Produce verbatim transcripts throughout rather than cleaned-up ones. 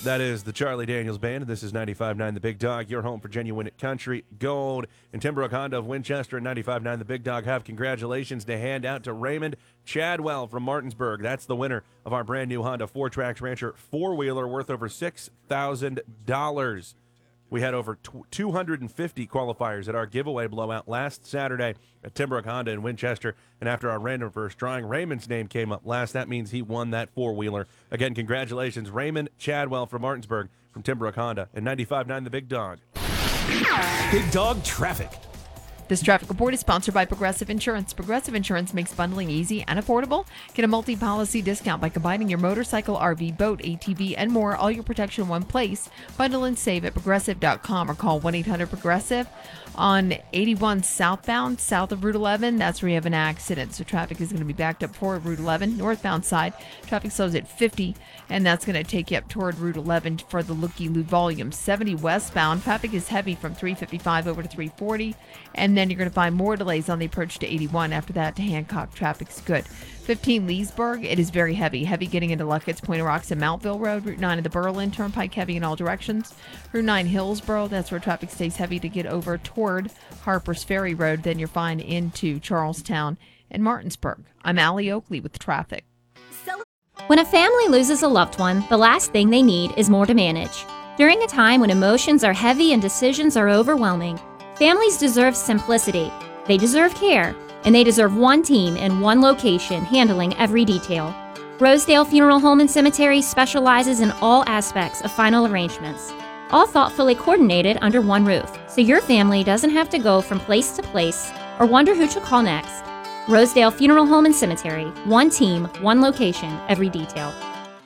That is the Charlie Daniels Band, and this is ninety-five point nine The Big Dog, your home for genuine country gold. And Timbrook Honda of Winchester and ninety-five point nine The Big Dog have congratulations to hand out to Raymond Chadwell from Martinsburg. That's the winner of our brand new Honda Four Tracks Rancher four-wheeler worth over six thousand dollars. We had over two hundred fifty qualifiers at our giveaway blowout last Saturday at Timbrook Honda in Winchester. And after our random first drawing, Raymond's name came up last. That means he won that four-wheeler. Again, congratulations, Raymond Chadwell from Martinsburg from Timbrook Honda and ninety-five point nine The Big Dog. Big Dog Traffic. This traffic report is sponsored by Progressive Insurance. Progressive Insurance makes bundling easy and affordable. Get a multi-policy discount by combining your motorcycle, R V, boat, A T V, and more. All your protection in one place. Bundle and save at progressive dot com or call one eight hundred progressive. On eighty-one southbound, south of Route eleven, that's where you have an accident. So traffic is going to be backed up toward Route eleven. Northbound side, traffic slows at fifty, and that's going to take you up toward Route eleven for the looky-loo volume. seventy westbound, traffic is heavy from three fifty-five over to three forty, and then you're going to find more delays on the approach to eighty-one. After that, to Hancock, traffic's good. fifteen Leesburg, it is very heavy. Heavy getting into Luckett's, Point of Rocks, and Mountville Road. Route nine of the Berlin Turnpike, heavy in all directions. Route nine Hillsboro, that's where traffic stays heavy to get over toward Harper's Ferry Road. Then you're fine into Charlestown and Martinsburg. I'm Allie Oakley with traffic. When a family loses a loved one, the last thing they need is more to manage. During a time when emotions are heavy and decisions are overwhelming, families deserve simplicity, they deserve care, and they deserve one team in one location handling every detail. Rosedale Funeral Home and Cemetery specializes in all aspects of final arrangements, all thoughtfully coordinated under one roof, so your family doesn't have to go from place to place or wonder who to call next. Rosedale Funeral Home and Cemetery, one team, one location, every detail.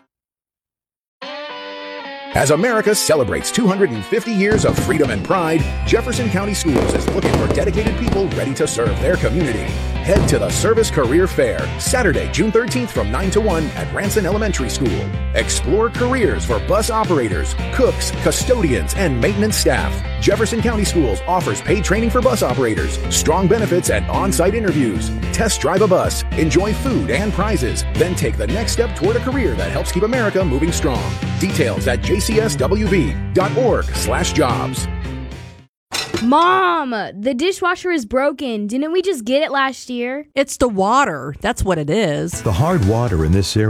As America celebrates two hundred fifty years of freedom and pride, Jefferson County Schools is looking for dedicated people ready to serve their community. Head to the Service Career Fair, Saturday, June thirteenth from nine to one at Ranson Elementary School. Explore careers for bus operators, cooks, custodians, and maintenance staff. Jefferson County Schools offers paid training for bus operators, strong benefits, and on-site interviews. Test drive a bus, enjoy food and prizes, then take the next step toward a career that helps keep America moving strong. Details at j c s w v dot org slash jobs. Mom, the dishwasher is broken. Didn't we just get it last year? It's the water. That's what it is. The hard water in this area